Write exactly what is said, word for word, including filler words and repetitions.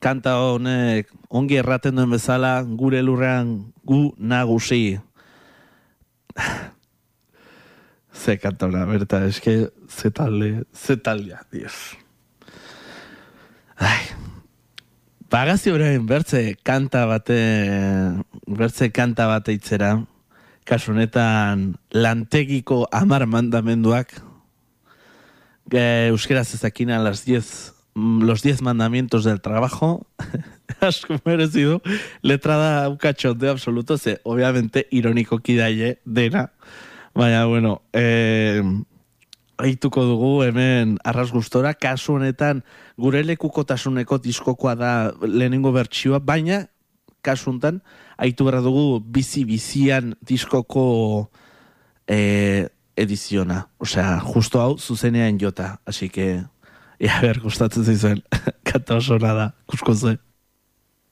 kanta honek ongi erraten duen bezala, gure lurrean gu nagusi. Ze kantora, berta, eske, ze talde, ze taldea, dios. Ai, pagazi orain bertze kanta bate, bertze kanta bate itzera, kasu honetan lantegiko amar mandamenduak, euskaraz ezakina las diez, los diez mandamientos del trabajo, asko merecido, letra da un cachondeo absoluto, ze, obviamente, ironiko kidaie dena, baina, bueno, eh, aituko dugu hemen arras gustora, kasu honetan gure lekukotasuneko diskokoa da lehenengo bertsioa, baina kasu honetan aitu berra dugu bizi-bizian diskoko eh, ediziona. Osea, justo hau zuzenean jota. Así que, ja ber, gustatzen zizuen. Kanta oso da, kusko ze.